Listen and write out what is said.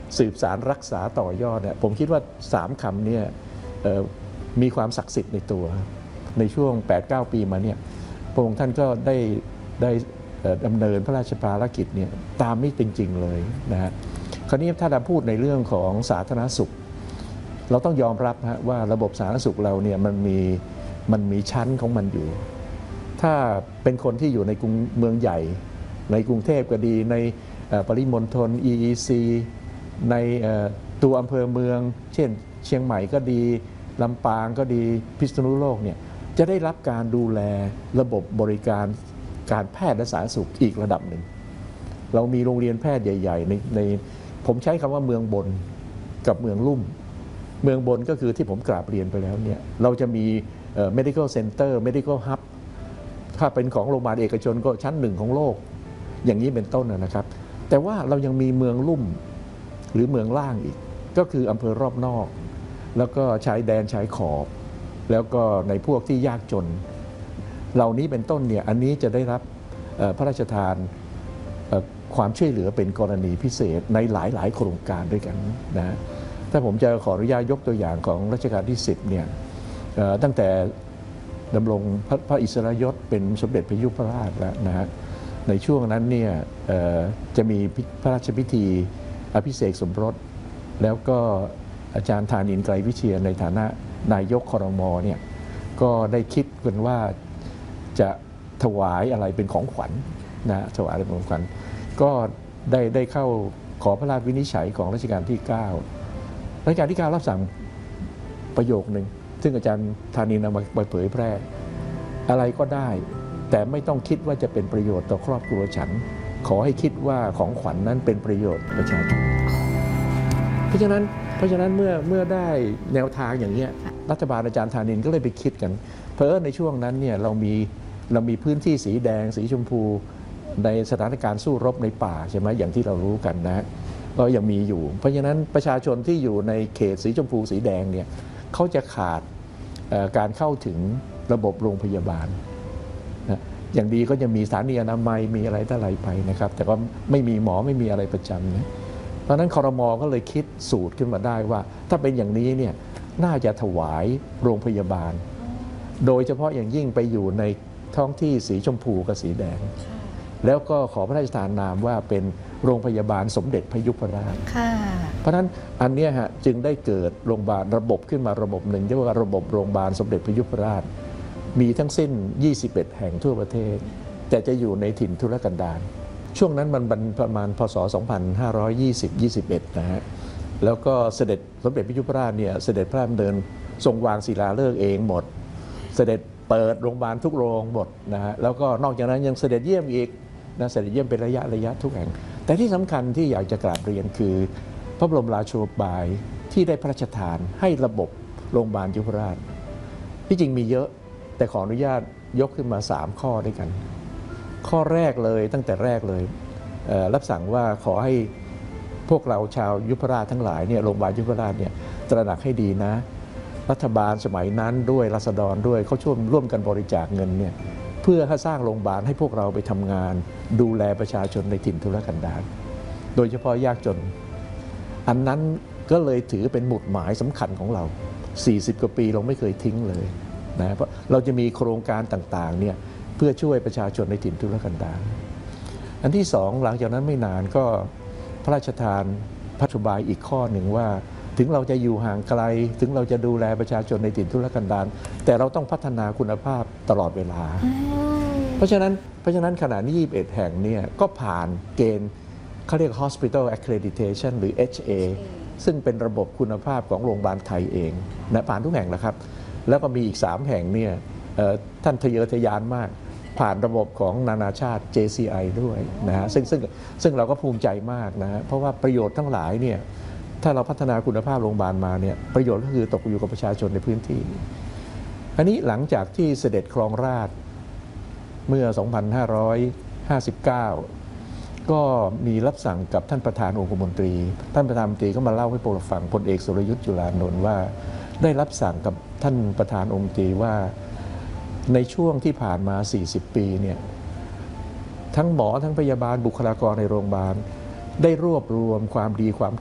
สืบสารรักษาต่อยอดเนี่ยผมคิดว่า3คำเนี่ยมีความศักดิ์สิทธิ์ในตัวในช่วง 8-9 ปีมาเนี่ยพระองค์ท่านก็ได้ดำเนินพระราชภารกิจเนี่ยตามนี้จริงๆเลยนะฮะคราวนี้ถ้าเราพูดในเรื่องของสาธารณสุขเราต้องยอมรับนะว่าระบบสาธารณสุขเราเนี่ยมันมีชั้นของมันอยู่ถ้าเป็นคนที่อยู่ในกรุงเมืองใหญ่ในกรุงเทพก็ดีในปริมณฑล EEC ในตัวอำเภอเมืองเช่นเชียงใหม่ก็ดีลำปางก็ดีพิษณุโลกเนี่ยจะได้รับการดูแลระบบบริการการแพทย์และสาธารณสุขอีกระดับหนึ่งเรามีโรงเรียนแพทย์ใหญ่ๆในผมใช้คำว่าเมืองบนกับเมืองลุ่มเมืองบนก็คือที่ผมกราบเรียนไปแล้วเนี่ยเราจะมีmedical center medical hub ถ้าเป็นของโรงพยาบาลเอกชนก็ชั้น1ของโลกอย่างนี้เป็นต้นนะครับแต่ว่าเรายังมีเมืองลุ่มหรือเมืองล่างอีกก็คืออำเภอรอบนอกแล้วก็ชายแดนชายขอบแล้วก็ในพวกที่ยากจนเหล่านี้เป็นต้นเนี่ยอันนี้จะได้รับพระราชทานความช่วยเหลือเป็นกรณีพิเศษในหลายโครงการด้วยกันนะถ้าผมจะขออนุญาตยกตัวอย่างของรัชกาลที่10เนี่ยตั้งแต่ดำรงพระอิสริยยศเป็นสมเด็จพระยุพราชแล้วนะฮะในช่วงนั้นเนี่ยจะมีพระราชพิธีอภิเษกสมรสแล้วก็อาจารย์ธานินทร์ไกรวิเชียรในฐานะนายกครม.เนี่ยก็ได้คิดกันว่าจะถวายอะไรเป็นของขวัญนะถวายอะไรเป็นของขวัญก็ได้เข้าขอพระราชวินิจฉัยของรัชกาลที่9รัชกาลที่9รับสั่งประโยคนึงซึ่งอาจารย์ธานินทร์เอามาเผยแพร่อะไรก็ได้แต่ไม่ต้องคิดว่าจะเป็นประโยชน์ต่อครอบครัวฉันขอให้คิดว่าของขวัญ นั้นเป็นประโยชน์ประชาชนเพราะฉะนั้นเมื่อได้แนวทางอย่างนี้รัฐบาลอาจารย์ธานินทร์ก็เลยไปคิดกันเพราะในช่วงนั้นเนี่ยเรามีพื้นที่สีแดงสีชมพูในสถานการณ์สู้รบในป่าใช่ไหมอย่างที่เรารู้กันนะก็ยังมีอยู่เพราะฉะนั้นประชาชนที่อยู่ในเขตสีชมพูสีแดงเนี่ยเขาจะขาดการเข้าถึงระบบโรงพยาบาลนะอย่างดีก็จะมีสถานีอนามัยมีอะไรต่ออะไรไปนะครับแต่ก็ไม่มีหมอไม่มีอะไรประจำนะเพราะฉะนั้นครม.ก็เลยคิดสูตรขึ้นมาได้ว่าถ้าเป็นอย่างนี้เนี่ยน่าจะถวายโรงพยาบาลโดยเฉพาะอย่างยิ่งไปอยู่ในท้องที่สีชมพูกับสีแดงแล้วก็ขอพระราชทานนามว่าเป็นโรงพยาบาลสมเด็จพระยุพราชเพราะฉะนั้นอันนี้จึงได้เกิดโรงพยาบาลระบบขึ้นมาระบบหนึ่งเรียกว่าระบบโรงพยาบาลสมเด็จพระยุพราชมีทั้งสิ้น21แห่งทั่วประเทศแต่จะอยู่ในถิ่นทุรกันดารช่วงนั้นมันประมาณพศ 2520-21 นะฮะแล้วก็เสด็จสมเด็จพระยุพราชเนี่ยเสด็จพระดำเนินทรงวางศิลาฤกษ์เองหมดเสด็จเปิดโรงพยาบาลทุกโรงหมดนะฮะแล้วก็นอกจากนั้นยังเสด็จเยี่ยมอีกนะเสด็จเยี่ยมเป็นระยะทุกแห่งแต่ที่สำคัญที่อยากจะกราบเรียนคือพระบรมราโชบายที่ได้พระราชทานให้ระบบโรงพยาบาลยุพราชที่จริงมีเยอะแต่ขออนุญาตยกขึ้นมา3ข้อด้วยกันข้อแรกเลยตั้งแต่แรกเลยรับสั่งว่าขอให้พวกเราชาวยุพราชทั้งหลายเนี่ยโรงพยาบาลยุพราชเนี่ยตระหนักให้ดีนะรัฐบาลสมัยนั้นด้วยราษฎรด้วยเขาร่วมกันบริจาคเงินเนี่ยเพื่อให้สร้างโรงพยาบาลให้พวกเราไปทำงานดูแลประชาชนในถิ่นทุรกันดารโดยเฉพาะยากจนอันนั้นก็เลยถือเป็นหมุดหมายสำคัญของเรา40 กว่าปีเราไม่เคยทิ้งเลยนะเพราะเราจะมีโครงการต่างๆเนี่ยเพื่อช่วยประชาชนในถิ่นทุรกันดารอันที่2หลังจากนั้นไม่นานก็พระราชทานพระราชบายอีกข้อหนึ่งว่าถึงเราจะอยู่ห่างไกลถึงเราจะดูแลประชาชนในถิ่นทุรกันดารแต่เราต้องพัฒนาคุณภาพตลอดเวลาเพราะฉะนั้นขณะนี้21แห่งเนี่ยก็ผ่านเกณฑ์เขาเรียก Hospital Accreditation หรือ HA ซึ่งเป็นระบบคุณภาพของโรงพยาบาลไทยเองนะผ่านทุกแห่งแล้วครับแล้วก็มีอีก3แห่งเนี่ยท่านทะเยอทะยานมากผ่านระบบของนานาชาติ JCI ด้วยนะฮะซึ่งเราก็ภูมิใจมากนะฮะเพราะว่าประโยชน์ทั้งหลายเนี่ยถ้าเราพัฒนาคุณภาพโรงพยาบาลมาเนี่ยประโยชน์ก็คือตกอยู่กับประชาชนในพื้นที่อันนี้หลังจากที่เสด็จครองราชย์เมื่อ 2559 ก็มีรับสั่งกับท่านประธานองคมนตรีท่านประธานองคมนตรีก็มาเล่าให้พวกเราฟังพลเอกสุรยุทธ์จุลานนท์ว่าได้รับสั่งกับท่านประธานองคมนตรีว่าในช่วงที่ผ่านมา40 ปีเนี่ยทั้งหมอทั้งพยาบาลบุคลากรในโรงพยาบาลได้รวบรวมความดีความ